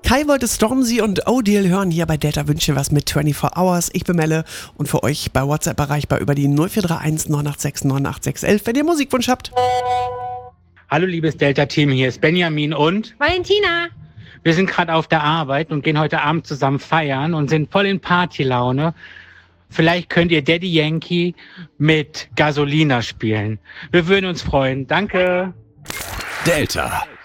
Kai wollte Stormzy und Odile hören hier bei Delta Wünsche was mit 24 Hours. Ich bin Melle und für euch bei WhatsApp erreichbar über die 0431 986 98611, wenn ihr Musikwunsch habt. Hallo liebes Delta-Team, hier ist Benjamin und Valentina. Wir sind gerade auf der Arbeit und gehen heute Abend zusammen feiern und sind voll in Partylaune. Vielleicht könnt ihr Daddy Yankee mit Gasolina spielen. Wir würden uns freuen. Danke. Delta.